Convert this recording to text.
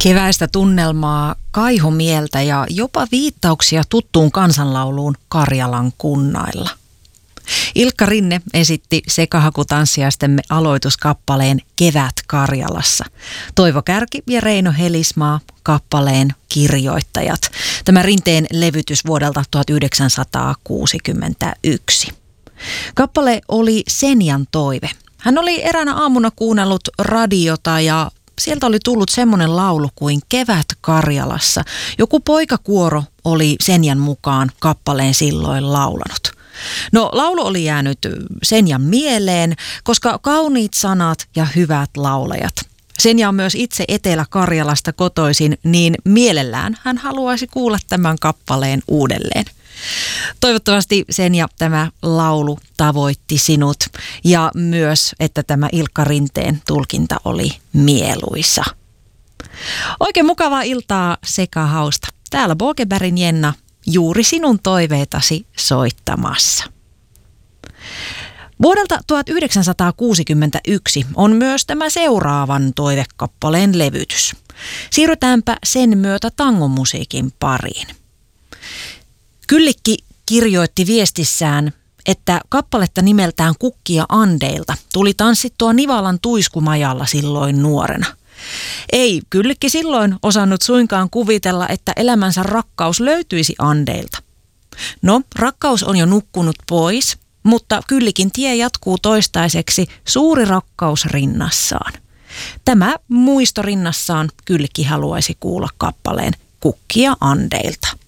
Keväistä tunnelmaa, kaihomieltä ja jopa viittauksia tuttuun kansanlauluun Karjalan kunnailla. Ilkka Rinne esitti sekahakutanssiaistemme aloituskappaleen Kevät Karjalassa. Toivo Kärki ja Reino Helismaa kappaleen kirjoittajat. Tämä Rinteen levytys vuodelta 1961. Kappale oli Senjan toive. Hän oli eräänä aamuna kuunnellut radiota ja sieltä oli tullut semmoinen laulu kuin Kevät Karjalassa. Joku poikakuoro oli Senjan mukaan kappaleen silloin laulanut. No, laulu oli jäänyt Senjan mieleen, koska kauniit sanat ja hyvät laulajat. Senja on myös itse Etelä-Karjalasta kotoisin, niin mielellään hän haluaisi kuulla tämän kappaleen uudelleen. Toivottavasti Senja tämä laulu tavoitti sinut ja myös, että tämä Ilkka Rinteen tulkinta oli mieluisa. Oikein mukavaa iltaa sekä hausta. Täällä Bogebergin Jenna juuri sinun toiveitasi soittamassa. Vuodelta 1961 on myös tämä seuraavan toivekappaleen levytys. Siirrytäänpä sen myötä tangomusiikin pariin. Kyllikki kirjoitti viestissään, että kappaletta nimeltään Kukkia Andeilta tuli tanssittua Nivalan tuiskumajalla silloin nuorena. Ei Kyllikki silloin osannut suinkaan kuvitella, että elämänsä rakkaus löytyisi Andeilta. No, rakkaus on jo nukkunut pois, mutta Kyllikin tie jatkuu toistaiseksi suuri rakkaus rinnassaan. Tämä muisto rinnassaan Kyllikki haluaisi kuulla kappaleen Kukkia Andeilta.